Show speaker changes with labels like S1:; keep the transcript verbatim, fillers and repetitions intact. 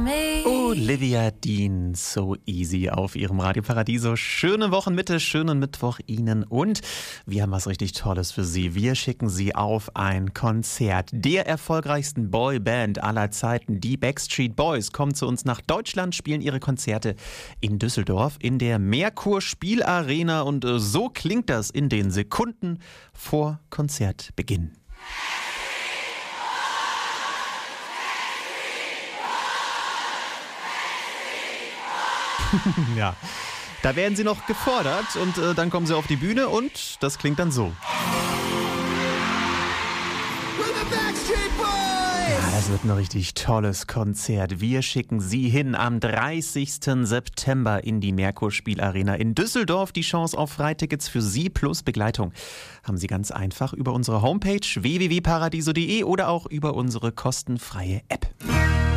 S1: Olivia Dean, So Easy auf ihrem Radio Paradiso. Schöne Wochenmitte, schönen Mittwoch Ihnen und wir haben was richtig Tolles für Sie. Wir schicken Sie auf ein Konzert der erfolgreichsten Boyband aller Zeiten. Die Backstreet Boys kommen zu uns nach Deutschland, spielen ihre Konzerte in Düsseldorf in der Merkur Spielarena und so klingt das in den Sekunden vor Konzertbeginn. Ja, da werden sie noch gefordert und äh, dann kommen sie auf die Bühne und das klingt dann so. Ja, das wird ein richtig tolles Konzert. Wir schicken Sie hin am dreißigsten September in die Merkur Spielarena in Düsseldorf. Die Chance auf Freitickets für Sie plus Begleitung haben Sie ganz einfach über unsere Homepage w w w punkt paradiso punkt d e oder auch über unsere kostenfreie App.